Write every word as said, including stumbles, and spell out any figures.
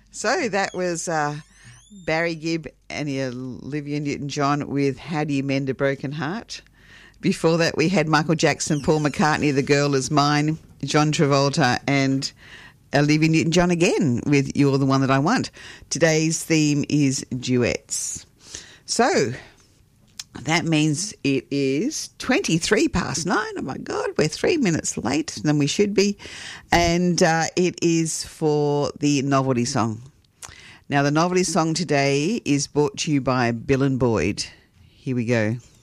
So that was uh, Barry Gibb and Olivia Newton-John with How Do You Mend a Broken Heart. Before that, we had Michael Jackson, Paul McCartney, The Girl Is Mine, John Travolta and Olivia Newton-John again with You're the One That I Want. Today's theme is duets. So that means it is twenty-three past nine. Oh, my God, we're three minutes late than we should be. And uh, it is for the novelty song. Now, the novelty song today is brought to you by Bill and Boyd. Here we go.